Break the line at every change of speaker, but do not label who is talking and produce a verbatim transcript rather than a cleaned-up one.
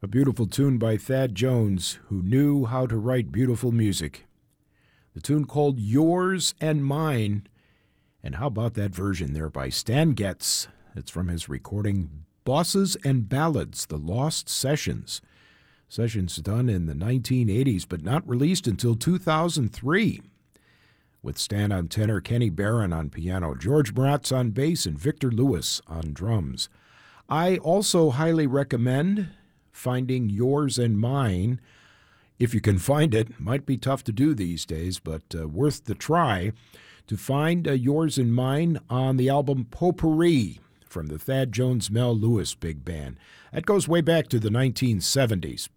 A beautiful tune by Thad Jones, who knew how to write beautiful music. The tune called Yours and Mine. And how about that version there by Stan Getz? It's from his recording Bosses and Ballads, The Lost Sessions. Sessions done in the nineteen eighties, but not released until two thousand three. With Stan on tenor, Kenny Barron on piano, George Maratz on bass, and Victor Lewis on drums. I also highly recommend finding Yours and Mine. If you can find it, might be tough to do these days, but uh, worth the try to find uh, Yours and Mine on the album Potpourri from the Thad Jones Mel Lewis Big Band. That goes way back to the nineteen seventies.